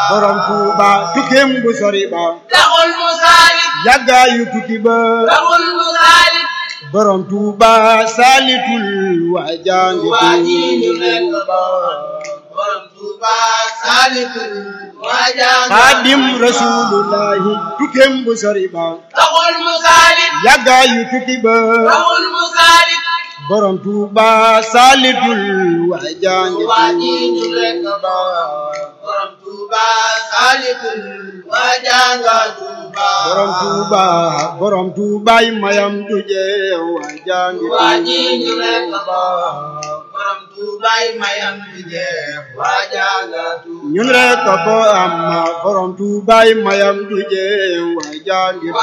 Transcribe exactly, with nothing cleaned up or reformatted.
borom Tuuba tukkeem bu sori ba taxul mu saalit yàggaayu tukki ba taxul mu saalit borom Tuuba saalitul waajaangi Tuuba borom Tuuba saalitul waajaangi Xaadim Rasulullahi tukkeem bu sori ba taxul mu saalit yàggaayu tukki ba taxul mu saalit borom Tuuba saalitul waajaangi Tuuba borom Tuuba saalitul waajaangi Tuuba borom Tuuba borom Tuubaay mayam du jeex waajaangi Tuuba borom Tuubaay mayam du jeex waajaangi Tuuba ñun rek ko am borom Tuubaay mayam du jeex waajaangi